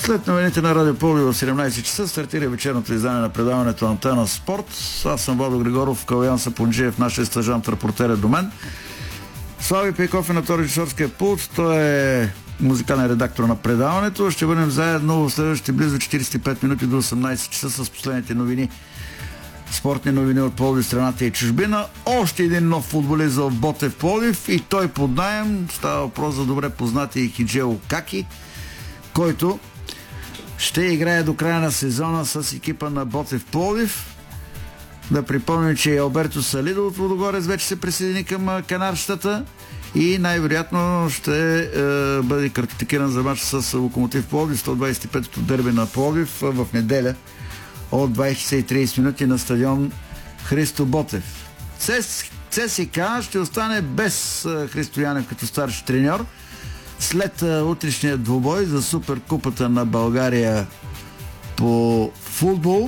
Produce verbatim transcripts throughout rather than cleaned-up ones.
След новините на Радио Пловдив в седемнайсет часа стартира вечерното издание на предаването Антена Спорт. Аз съм Владо Григоров, Калян Сапунджиев, нашия стажант репортер е до мен. Слави Пейков е на този режисьорския пулт. Той е музикален редактор на предаването. Ще бъдем заедно в следващите близо четирийсет и пет минути до осемнайсет часа с последните новини. Спортни новини от Пловдив, страната и чужбина. Още един нов футболист в Ботев Пловдив и той под наем. Става въпрос за добре познати Хиджео Каки, който ще играе до края на сезона с екипа на Ботев Пловдив. Да припомним, че Алберто Салидо от Лудогорец вече се присъедини към канарщата и най-вероятно ще е, бъде картотекиран за мач с Локомотив Пловдив, сто двайсет и петото дерби на Пловдив в неделя от двайсет часа и трийсет минути на стадион Христо Ботев. ЦСКА ще остане без Христо Янев като старши треньор след утрешния двубой за Суперкупата на България по футбол.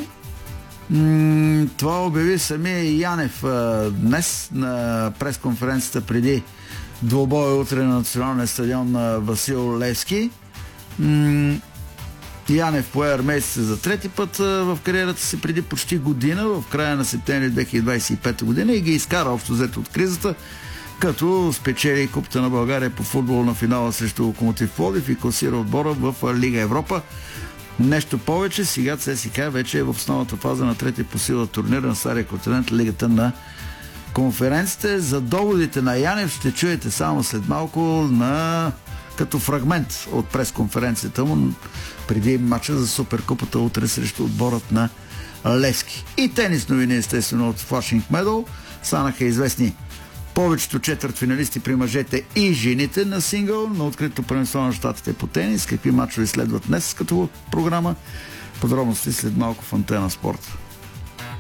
М- това обяви самия Янев а, днес на пресконференцията преди двубоя утре на националния стадион на Васил Левски. М- Янев пое армейците за трети път а, в кариерата си преди почти година, в края на септември две хиляди двайсет и пета година, и ги изкара общо взето от кризата, като спечели Купата на България по футбол на финала срещу Локомотив Пловдив и класира отбора в Лига Европа. Нещо повече, сега ЦСКА вече е в основната фаза на трети по сила турнир на Стария континент, Лигата на конференците. За доводите на Янев ще чуете само след малко на като фрагмент от пресконференцията му преди матча за Суперкупата утре срещу отборът на Левски. И тенис новини, естествено, от Flushing Meadow. Станаха известни повечето четвъртфиналисти при мъжете и жените на сингъл на открито първенство на щатите по тенис. Какви мачове следват днес като програма? Подробности след малко в Антена Спорт.